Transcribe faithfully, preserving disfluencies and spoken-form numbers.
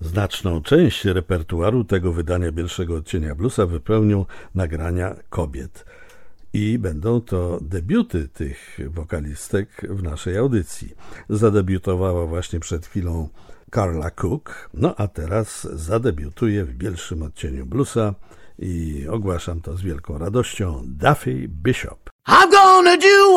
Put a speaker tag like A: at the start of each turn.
A: Znaczną część repertuaru tego wydania Bielszego Odcienia Bluesa wypełnią nagrania kobiet. I będą to debiuty tych wokalistek w naszej audycji. Zadebiutowała właśnie przed chwilą Carla Cook, no a teraz zadebiutuje w Bielszym Odcieniu Bluesa i ogłaszam to z wielką radością, Duffy Bishop. I'm gonna do